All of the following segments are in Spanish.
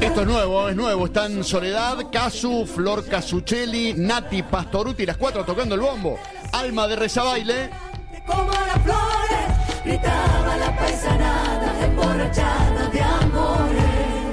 Esto es nuevo. Están Soledad, Casu, Flor Casuccelli, Nati Pastoruti, las 4 tocando el bombo. Alma de Rezabaile. Como las flores, gritaba la paisanada, emborrachada de amores.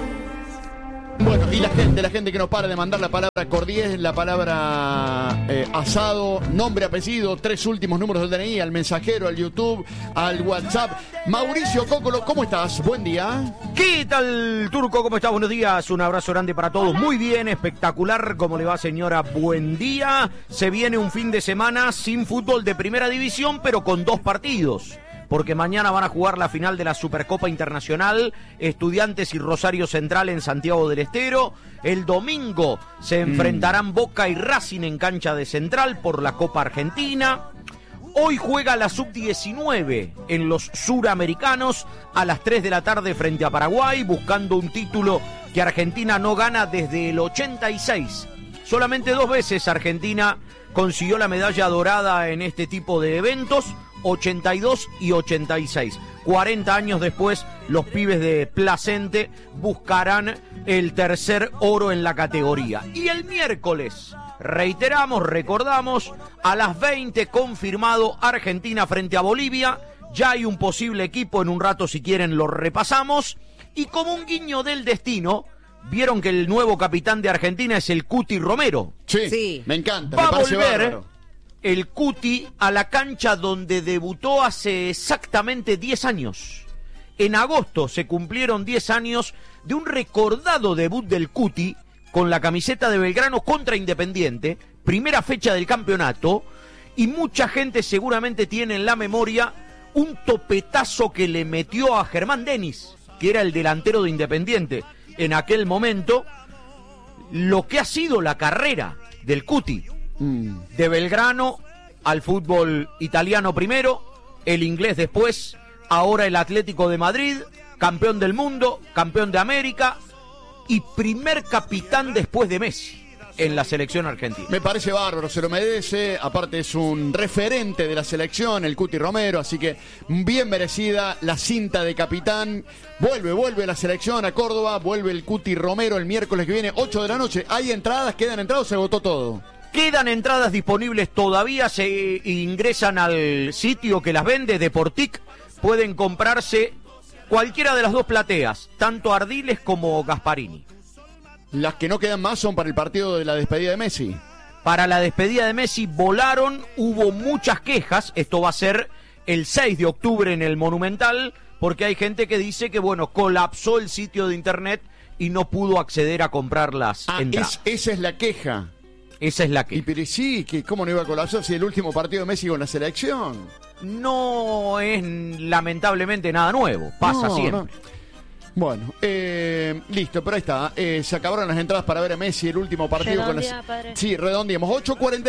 Bueno, y la gente que no para de mandar la palabra cordies, la palabra asado, nombre, apellido, 3 últimos números del DNI, al mensajero, al YouTube, al WhatsApp. Mauricio Cócolo, ¿cómo estás? Buen día. ¿Qué tal, Turco? ¿Cómo estás? Buenos días, un abrazo grande para todos. Muy bien, espectacular. ¿Cómo le va, señora? Buen día. Se viene un fin de semana sin fútbol de primera división, pero con 2 partidos. Porque mañana van a jugar la final de la Supercopa Internacional, Estudiantes y Rosario Central en Santiago del Estero. El domingo se enfrentarán Boca y Racing en cancha de Central por la Copa Argentina. Hoy juega la Sub-19 en los Suramericanos a las 3 de la tarde frente a Paraguay, buscando un título que Argentina no gana desde el 86. Solamente 2 veces Argentina consiguió la medalla dorada en este tipo de eventos, 82 y 86. 40 años después, los pibes de Placente buscarán el tercer oro en la categoría. Y el miércoles, reiteramos, recordamos, a las 20 confirmado Argentina frente a Bolivia. Ya hay un posible equipo, en un rato si quieren lo repasamos. Y como un guiño del destino, vieron que el nuevo capitán de Argentina es el Cuti Romero. Sí, me encanta. Va me a parece volver bárbaro. El Cuti a la cancha donde debutó hace exactamente 10 años. En agosto se cumplieron 10 años de un recordado debut del Cuti con la camiseta de Belgrano contra Independiente, primera fecha del campeonato, y mucha gente seguramente tiene en la memoria un topetazo que le metió a Germán Denis, que era el delantero de Independiente en aquel momento. Lo que ha sido la carrera del Cuti, de Belgrano al fútbol italiano primero, el inglés después, ahora el Atlético de Madrid, campeón del mundo, campeón de América y primer capitán después de Messi en la selección argentina. Me parece bárbaro, se lo merece, aparte es un referente de la selección, el Cuti Romero, así que bien merecida la cinta de capitán. Vuelve la selección a Córdoba, vuelve el Cuti Romero el miércoles que viene, 8 de la noche. ¿Hay entradas? ¿Quedan entradas o se agotó todo? Quedan entradas disponibles todavía, se ingresan al sitio que las vende, Deportic, pueden comprarse cualquiera de las 2 plateas, tanto Ardiles como Gasparini. Las que no quedan más son para el partido de la despedida de Messi. Para la despedida de Messi volaron, hubo muchas quejas, esto va a ser el 6 de octubre en el Monumental, porque hay gente que dice que, bueno, colapsó el sitio de internet y no pudo acceder a comprar las entradas. Esa es la queja. Esa es la queja. Y pero sí, que ¿cómo no iba a colapsar si el último partido de Messi con la selección? No es lamentablemente nada nuevo, pasa siempre. No. Bueno, listo, pero ahí está. Se acabaron las entradas para ver a Messi el último partido. Redondea, padre. Sí, redondeamos. 8:40.